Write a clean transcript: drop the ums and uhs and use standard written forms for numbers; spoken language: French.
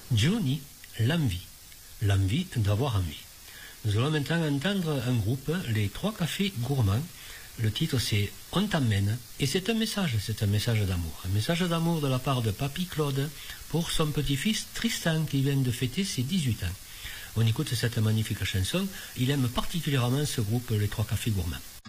Johnny, l'envie. L'envie d'avoir envie. Nous allons maintenant entendre un groupe, les Trois Cafés Gourmands. Le titre c'est On t'emmène et c'est un message d'amour. Un message d'amour de la part de Papy Claude pour son petit-fils Tristan qui vient de fêter ses 18 ans. On écoute cette magnifique chanson, il aime particulièrement ce groupe, les Trois Cafés Gourmands.